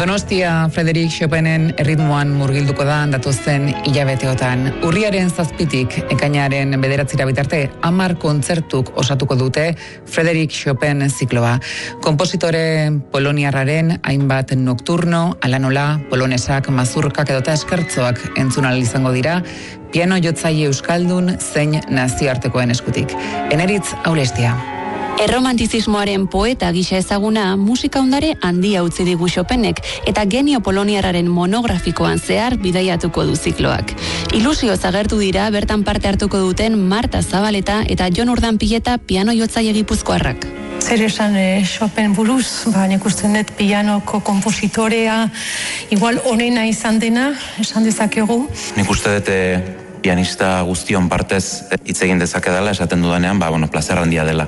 Donostia Frederik Chopinen erritmoan murgilduko da datozen hilabeteotan. Urriaren 7tik ekainaren 9 bitarte 10 kontzertuk osatuko dute Frederik Chopin zikloa. Konpositore poloniarraren hainbat nokturno, ala nola, polonesak, mazurkak edota eskertzoak entzun ahal izango dira, piano jotzaile euskaldun zein nazioartekoen eskutik. Eneritz Aulestia. Erromantizismoaren poeta gisa ezaguna, musika ondare handia utzi digu Chopinek eta genio poloniarraren monografikoan zehar bidaiatuko du zikloak. Ilusioz agertu dira bertan parte hartuko duten Marta Zabaleta eta Jon Urdanpileta piano jotzaile gipuzkoarrak. Zer esan Chopin buruz, nik uste dut pianoko kompositorea igual onena izan dena, esan dezakegu. Nik uste dut pianista guztion partez hitz egin dezake dela, esaten dudanean, plazer handia dela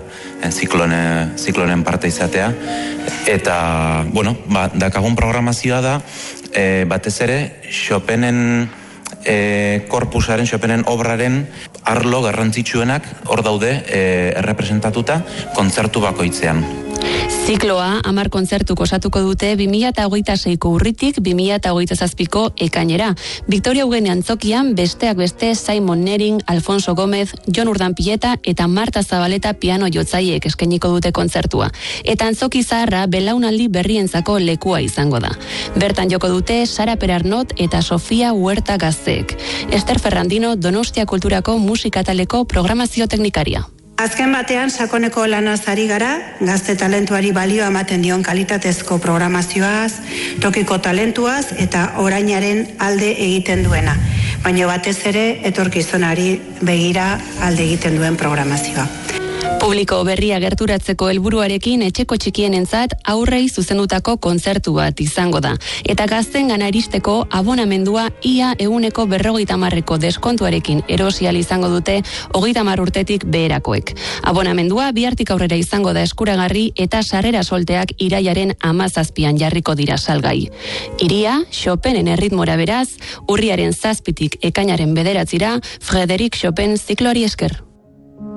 ziklonen parte izatea. Eta, dakagun programazioa da, batez ere, Chopinen korpusaren, Chopinen obraren arlo garrantzitsuenak hor daude errepresentatuta kontzertu bakoitzean. Zikloa 10 kontzertuk osatuko dute 2026ko urritik 2027ko ekainera. Victoria Eugenia Antzokian besteak beste Simon Nering, Alfonso Gómez, Jon Urdanpileta eta Marta Zabaleta piano jotzaileek eskainiko dute kontzertua. Eta Antzoki zaharra belaunaldi berrientzako lekua izango da. Bertan joko dute Sara Perarnot eta Sofia Huerta gazteek. Ester Ferrandino Donostia Kulturako musikataleko programazio teknikaria. Azken batean, sakoneko lanaz ari gara, gazte talentuari balioa ematen dion kalitatezko programazioaz, tokiko talentuaz eta orainaren alde egiten duena. Baina batez ere, etorkizunari begira alde egiten duen programazioa. Publiko berria gerturatzeko helburuarekin etxeko txikienentzat aurrei zuzendutako kontzertu bat izango da. Eta gaztengana iristeko abonamendua ia 50% deskontuarekin erosi ahal izango dute 30 urtetik beherakoek. Abonamendua bihartik aurrera izango da eskuragarri eta sarrera solteak irailaren 17an jarriko dira salgai. Hiria, Chopinen erritmora beraz, urriaren 7tik ekainaren 9 Frederik Chopin zikloari esker.